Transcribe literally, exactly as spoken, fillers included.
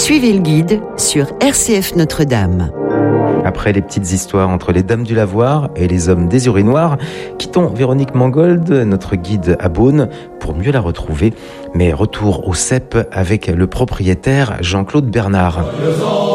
Suivez le guide sur R C F Notre-Dame. Après les petites histoires entre les dames du lavoir et les hommes des urinoirs, quittons Véronique Mangold, notre guide à Beaune, pour mieux la retrouver. Mais retour au C E P avec le propriétaire Jean-Claude Bernard.